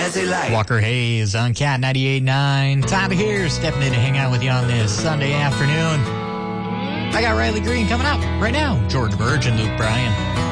as they like. Walker Hayes on Cat 98.9. Tyler here, stepping in to hang out with you on this Sunday afternoon. I got Riley Green coming up right now. Jordan Burge and Luke Bryan.